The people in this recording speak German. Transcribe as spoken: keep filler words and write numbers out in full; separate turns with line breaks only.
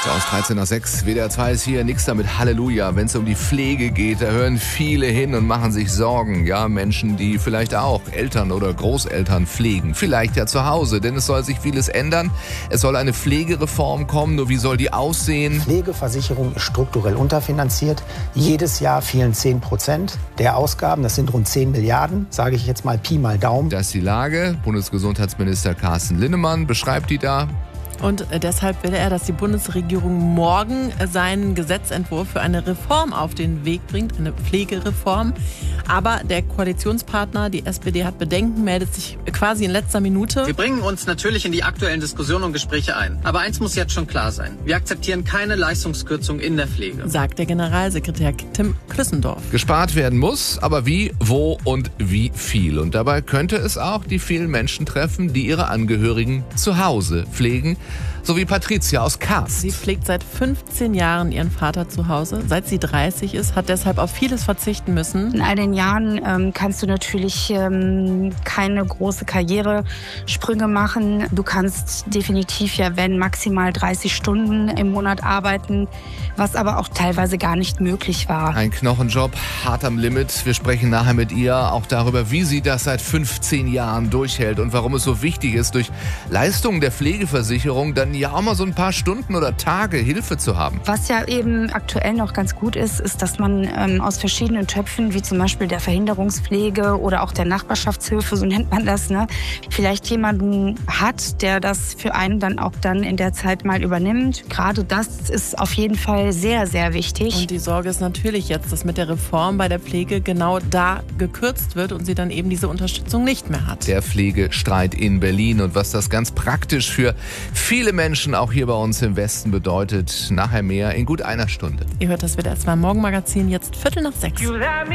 So, aus dreizehn nach sechs, W D R zwei ist hier, nix damit Halleluja. Wenn es um die Pflege geht, da hören viele hin und machen sich Sorgen. Ja, Menschen, die vielleicht auch Eltern oder Großeltern pflegen. Vielleicht ja zu Hause, denn es soll sich vieles ändern. Es soll eine Pflegereform kommen, nur wie soll die aussehen?
Pflegeversicherung ist strukturell unterfinanziert. Jedes Jahr fehlen zehn Prozent der Ausgaben. Das sind rund zehn Milliarden, sage ich jetzt mal Pi mal Daumen.
Das ist die Lage. Bundesgesundheitsminister Carsten Linnemann beschreibt die da.
Und deshalb will er, dass die Bundesregierung morgen seinen Gesetzentwurf für eine Reform auf den Weg bringt, eine Pflegereform. Aber der Koalitionspartner, die S P D, hat Bedenken, meldet sich quasi in letzter Minute.
Wir bringen uns natürlich in die aktuellen Diskussionen und Gespräche ein. Aber eins muss jetzt schon klar sein. Wir akzeptieren keine Leistungskürzung in der Pflege,
sagt der Generalsekretär Tim Klüssendorf.
Gespart werden muss, aber wie, wo und wie viel. Und dabei könnte es auch die vielen Menschen treffen, die ihre Angehörigen zu Hause pflegen. So wie Patricia aus Karst.
Sie pflegt seit fünfzehn Jahren ihren Vater zu Hause. Seit sie dreißig ist, hat deshalb auf vieles verzichten müssen.
In all den Jahren ähm, kannst du natürlich ähm, keine große Karrieresprünge machen. Du kannst definitiv ja, wenn maximal dreißig Stunden im Monat arbeiten, was aber auch teilweise gar nicht möglich war.
Ein Knochenjob, hart am Limit. Wir sprechen nachher mit ihr auch darüber, wie sie das seit fünfzehn Jahren durchhält und warum es so wichtig ist, durch Leistungen der Pflegeversicherung dann ja auch mal so ein paar Stunden oder Tage Hilfe zu haben.
Was ja eben aktuell noch ganz gut ist, ist, dass man ähm, aus verschiedenen Töpfen, wie zum Beispiel der Verhinderungspflege oder auch der Nachbarschaftshilfe, so nennt man das, ne, vielleicht jemanden hat, der das für einen dann auch dann in der Zeit mal übernimmt. Gerade das ist auf jeden Fall sehr, sehr wichtig.
Und die Sorge ist natürlich jetzt, dass mit der Reform bei der Pflege genau da gekürzt wird und sie dann eben diese Unterstützung nicht mehr hat.
Der Pflegestreit in Berlin und was das ganz praktisch für viele Menschen Menschen auch hier bei uns im Westen bedeutet. Nachher mehr in gut einer Stunde.
Ihr hört das W D R zwei Morgenmagazin, jetzt Viertel nach sechs.